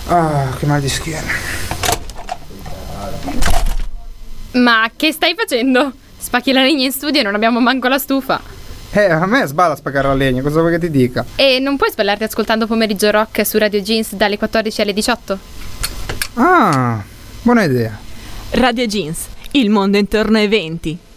Ah, che mal di schiena. Ma che stai facendo? Spacchi la legna in studio e non abbiamo manco la stufa. A me sballa spaccare la legna, cosa vuoi che ti dica? E non puoi sballarti ascoltando Pomeriggio Rock su Radio Jeans dalle 14 alle 18? Ah, buona idea. Radio Jeans, il mondo intorno ai 20.